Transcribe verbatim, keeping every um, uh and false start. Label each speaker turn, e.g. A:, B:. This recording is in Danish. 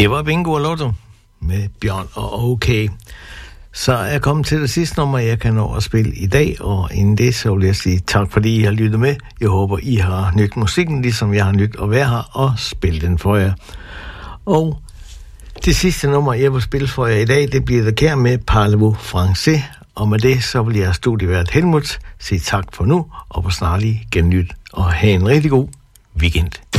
A: Det var Bingo og Lotto med Bjørn og OK. Så er jeg kommet til det sidste nummer, jeg kan nå at spille i dag, og inden det, så vil jeg sige tak, fordi I har lyttet med. Jeg håber, I har nydt musikken, ligesom jeg har nydt at være her og spille den for jer. Og det sidste nummer, jeg vil spille for jer i dag, det bliver The Care med Parlez-vous Français. Og med det, så vil jeg studievært Helmut sige tak for nu, og på snarlig gennyt, og have en rigtig god weekend.